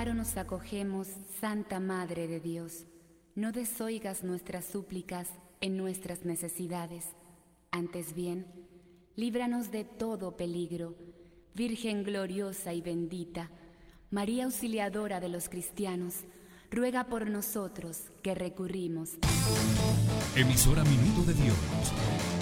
amparo nos acogemos, Santa Madre de Dios. No desoigas nuestras súplicas en nuestras necesidades. Antes bien, líbranos de todo peligro, Virgen gloriosa y bendita, María auxiliadora de los cristianos, ruega por nosotros que recurrimos. Emisora Minuto de Dios.